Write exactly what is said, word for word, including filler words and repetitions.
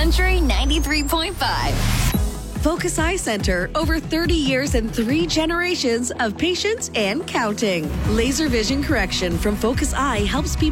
Country ninety-three point five. Focus Eye Center, over thirty years and three generations of patients and counting. Laser vision correction from Focus Eye helps people